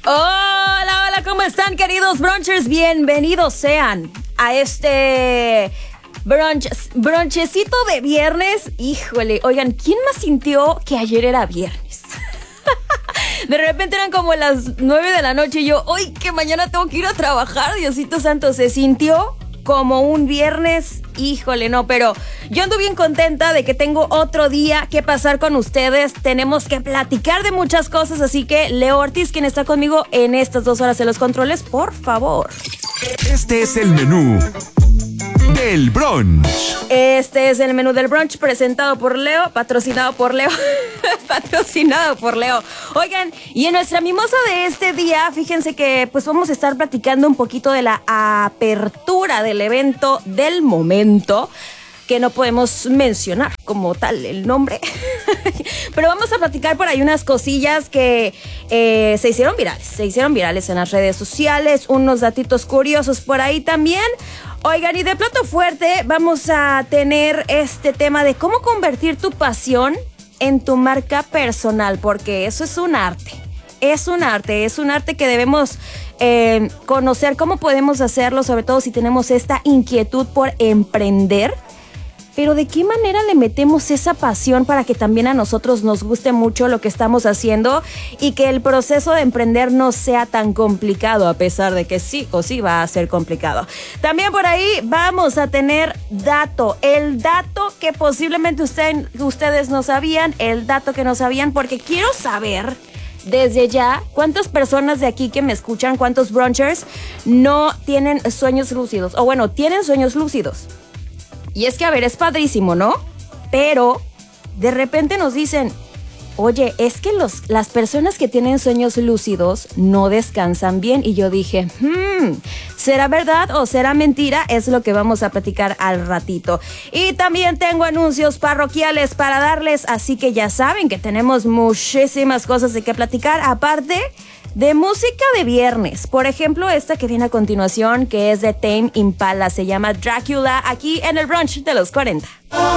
Hola, ¿cómo están, queridos brunchers? Bienvenidos sean a este brunchecito de viernes. Híjole, oigan, ¿quién más sintió que ayer era viernes? De repente eran como las 9 de la noche y yo, ¡ay, que mañana tengo que ir a trabajar! Diosito santo, se sintió como un viernes. Híjole, no, pero yo ando bien contenta de que tengo otro día que pasar con ustedes. Tenemos que platicar de muchas cosas, así que Leo Ortiz, quien está conmigo en estas 2 horas en los controles, por favor. Este es el menú del brunch. Este es el menú del brunch presentado por Leo, patrocinado por Leo. Patrocinado por Leo. Oigan, y en nuestra mimosa de este día, fíjense que pues vamos a estar platicando un poquito de la apertura del evento del momento, que no podemos mencionar como tal el nombre. Pero vamos a platicar por ahí unas cosillas que se hicieron virales en las redes sociales, unos datitos curiosos por ahí también. Oigan, y de plato fuerte vamos a tener este tema de cómo convertir tu pasión en tu marca personal, porque eso es un arte. Es un arte que debemos conocer cómo podemos hacerlo, sobre todo si tenemos esta inquietud por emprender. Pero ¿de qué manera le metemos esa pasión para que también a nosotros nos guste mucho lo que estamos haciendo y que el proceso de emprender no sea tan complicado, a pesar de que sí o sí va a ser complicado? También por ahí vamos a tener el dato que posiblemente ustedes no sabían, el dato que no sabían, porque quiero saber desde ya cuántas personas de aquí que me escuchan, cuántos brunchers no tienen sueños lúcidos, o bueno, tienen sueños lúcidos. Y es que, a ver, es padrísimo, ¿no? Pero de repente nos dicen, oye, es que las personas que tienen sueños lúcidos no descansan bien. Y yo dije, ¿será verdad o será mentira? Es lo que vamos a platicar al ratito. Y también tengo anuncios parroquiales para darles, así que ya saben que tenemos muchísimas cosas de qué platicar, aparte de música de viernes. Por ejemplo, esta que viene a continuación, que es de Tame Impala, se llama Drácula, aquí en el brunch de los 40.